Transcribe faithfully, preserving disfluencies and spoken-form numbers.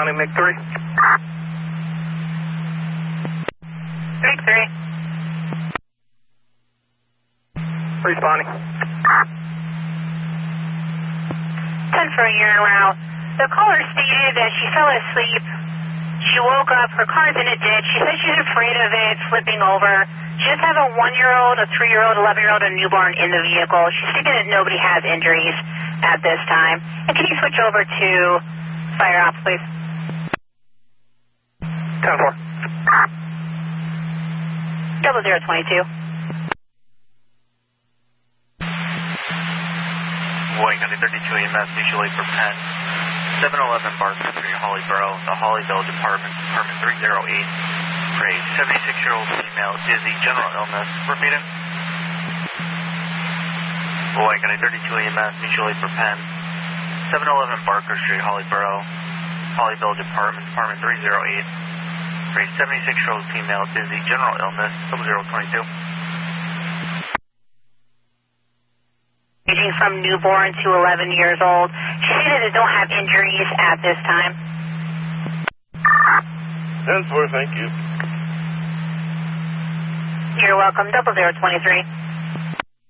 County, M I G three. M I G three. Responding. ten for a year route. The caller stated that she fell asleep. She woke up, her car's in a ditch. She said she's afraid of it flipping over. She does have a one-year-old, a three-year-old, eleven-year-old, and a newborn in the vehicle. She's stating that nobody has injuries at this time. And can you switch over to fire ops, please? ten four. Double zero twenty-two. Boy, County thirty-two E M S, mutual aid for Penn. seven eleven Barker Street, Hollyboro, the Hollyville Department, Department three oh eight. For a seventy-six-year-old female, dizzy, general illness. Repeating. Boy, County thirty-two E M S, mutual aid for Penn. seven eleven Barker Street, Hollyboro, Hollyville Department, Department three oh eight. For a seventy-six-year-old female, dizzy, general illness. double zero twenty-two. Ranging from newborn to eleven years old. She stated they don't have injuries at this time. ten four, thank you. You're welcome. Double zero twenty-three.